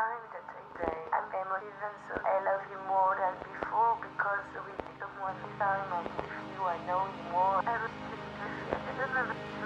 time that I say I'm emotive and so I love you more than before because with someone this time I'm with you, I know you more. I really feel I don't know.